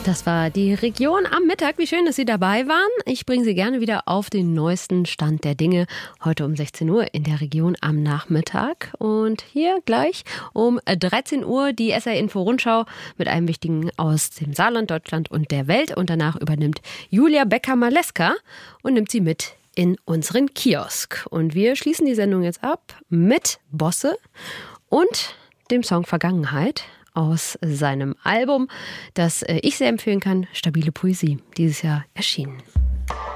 Das war die Region am Mittag. Wie schön, dass Sie dabei waren. Ich bringe Sie gerne wieder auf den neuesten Stand der Dinge. Heute um 16 Uhr in der Region am Nachmittag. Und hier gleich um 13 Uhr die SR-Info-Rundschau mit einem Wichtigen aus dem Saarland, Deutschland und der Welt. Und danach übernimmt Julia Becker-Maleska und nimmt Sie mit in unseren Kiosk. Und wir schließen die Sendung jetzt ab mit Bosse und dem Song Vergangenheit aus seinem Album, das ich sehr empfehlen kann, Stabile Poesie, dieses Jahr erschienen.